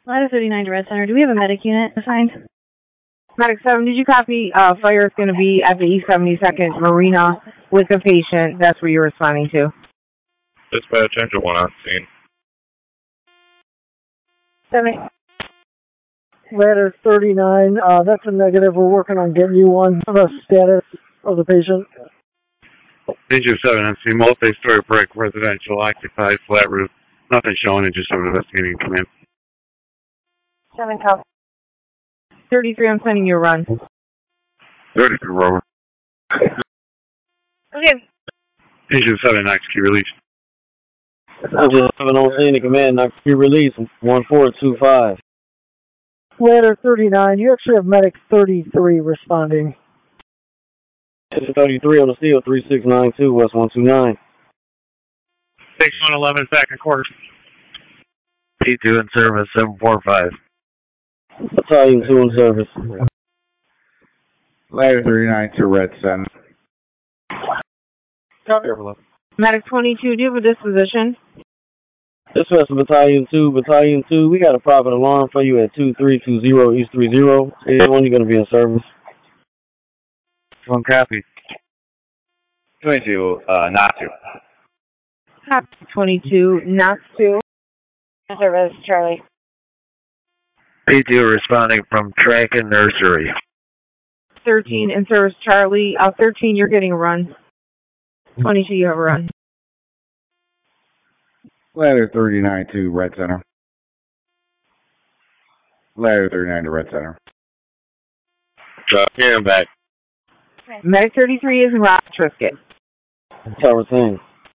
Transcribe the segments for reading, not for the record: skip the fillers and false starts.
Ladder 39 to Red Center. Do we have a medic unit assigned? Medic 7, did you copy? Fire is going to be at the East 72nd Marina with the patient. That's where you're responding to. Dispatch, engine 1 on scene. 7. Ladder 39, that's a negative. We're working on getting you one. The status of the patient. Engine 7 on scene, multi-story brick, residential, occupied, flat roof. Nothing showing, and just some investigating command. 7 copy. 33, I'm sending you a run. 33, Rover. Okay. Engine 7, Knox key release. Engine 7 on scene to command, Knox key release, 1425. Ladder 39, you actually have medic 33 responding. Engine 33 on the steel, 3692, West 129. Station 111, back in course. P2 in service, 745. Battalion 2 in service. Ladder 39 to Red Center. Copy. Medic 22, do you have a disposition? Dispatch Battalion 2, Battalion 2, we got a private alarm for you at 2320 East 30. Anyone, you're going to be in service. One copy. 22, not to. Copy 22, not to. Service, Charlie. P2 responding from Trankin Nursery. 13 in service, Charlie. 13, you're getting a run. 22, you have a run. Ladder 39 to Red Center. Ladder 39 to Red Center. Here and back. Medic 33 is in Rock Trisket. Tower thing.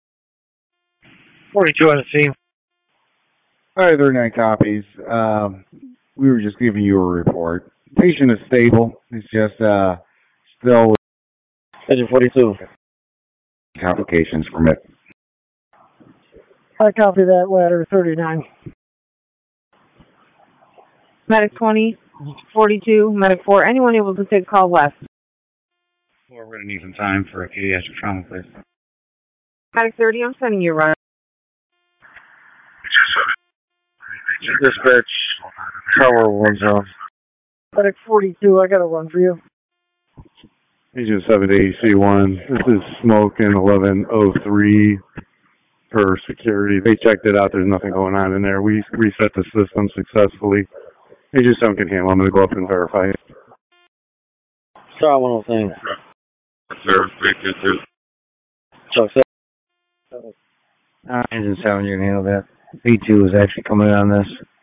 42 on the scene. Ladder 39 copies. We were just giving you a report. Patient is stable. He's just still with Engine 42. complications from it. I copy that, ladder 39. Medic 20, 42, Medic 4. Anyone able to take call west? We're going to need some time for a pediatric trauma, please. Medic 30, I'm sending you a run. Dispatch Tower 1 zone. Medic 42, I got a run for you. Agent 7 to AC1. This is Smoking 1103 for security. They checked it out. There's nothing going on in there. We reset the system successfully. Agent 7 can handle. I'm going to go up and verify it. Star 1 on scene. Service 322. Chuck 7. Engine 7, you can handle that. P2 is actually coming on this.